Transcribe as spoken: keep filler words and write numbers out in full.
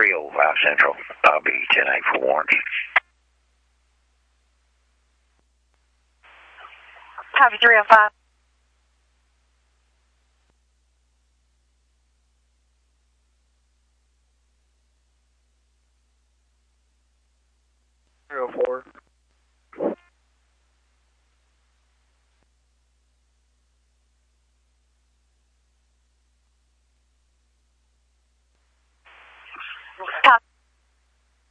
three oh five Central. I'll be ten eight for warrants. Copy three oh five. three oh four.